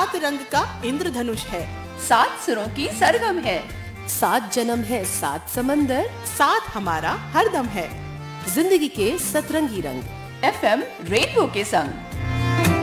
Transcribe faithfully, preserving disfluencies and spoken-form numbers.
सात रंग का इंद्रधनुष है, सात सुरों की सरगम है, सात जन्म है सात समंदर, साथ हमारा हरदम है। जिंदगी के सतरंगी रंग एफएम रेनबो के संग।